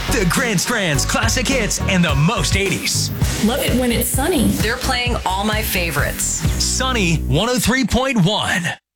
The Grand Strands classic hits and the most 80s. Love it when it's sunny. They're playing all my favorites. Sunny 103.1.